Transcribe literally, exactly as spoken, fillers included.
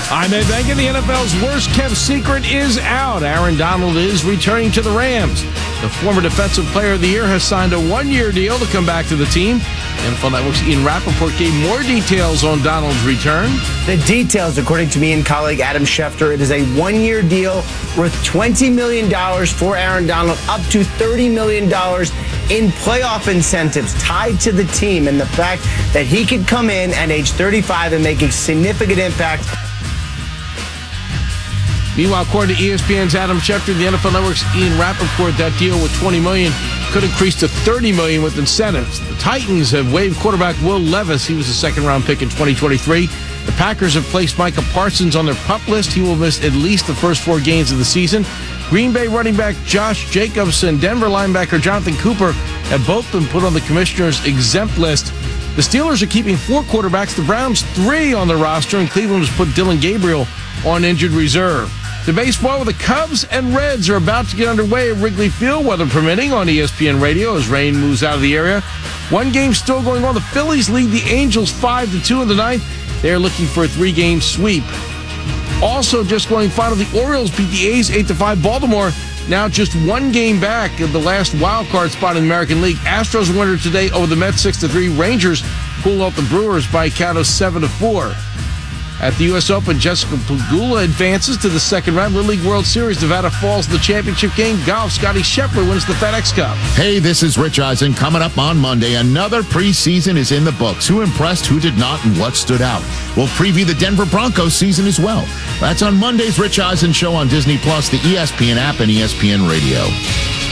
I'm Ed Benkin. The N F L's worst-kept secret is out. Aaron Donald is returning to the Rams. The former Defensive Player of the Year has signed a one-year deal to come back to the team. N F L Network's Ian Rappaport gave more details on Donald's return. The details, according to me and colleague Adam Schefter, it is a one-year deal worth twenty million dollars for Aaron Donald, up to thirty million dollars in playoff incentives tied to the team, and the fact that he could come in at age thirty-five and make a significant impact. Meanwhile, according to E S P N's Adam Schefter, the N F L Network's Ian Rappaport, that deal with twenty million dollars could increase to thirty million dollars with incentives. The Titans have waived quarterback Will Levis. He was a second-round pick in twenty twenty-three. The Packers have placed Micah Parsons on their PUP list. He will miss at least the first four games of the season. Green Bay running back Josh Jacobs and Denver linebacker Jonathan Cooper have both been put on the commissioner's exempt list. The Steelers are keeping four quarterbacks, the Browns three on the roster, and Cleveland has put Dylan Gabriel on injured reserve. The baseball with the Cubs and Reds are about to get underway at Wrigley Field, weather permitting, on E S P N Radio as rain moves out of the area. One game still going on. The Phillies lead the Angels five to two in the ninth. They're looking for a three-game sweep. Also just going final, the Orioles beat the A's eight to five. Baltimore now just one game back of the last wild card spot in the American League. Astros winner today over the Mets six to three. Rangers pulled off the Brewers by a count of seven to four. At the U S Open, Jessica Pegula advances to the second round. Little League World Series, Nevada Falls, the championship game. Golf, Scotty Scheffler wins the FedEx Cup. Hey, this is Rich Eisen. Coming up on Monday, another preseason is in the books. Who impressed, who did not, and what stood out? We'll preview the Denver Broncos season as well. That's on Monday's Rich Eisen Show on Disney Plus, the E S P N app, and E S P N Radio.